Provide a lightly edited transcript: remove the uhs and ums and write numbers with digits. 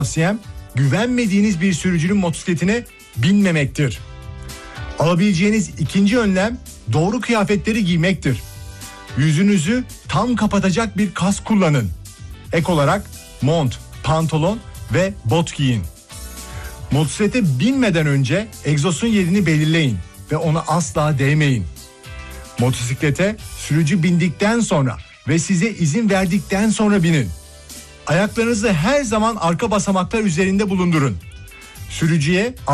tavsiyem güvenmediğiniz bir sürücünün motosikletine binmemektir. Alabileceğiniz ikinci önlem doğru kıyafetleri giymektir. Yüzünüzü tam kapatacak bir kask kullanın. Ek olarak mont, pantolon ve bot giyin. Motosiklete binmeden önce egzosun yerini belirleyin ve ona asla değmeyin. Motosiklete sürücü bindikten sonra ve size izin verdikten sonra binin. Ayaklarınızı her zaman arka basamaklar üzerinde bulundurun. Sürücüye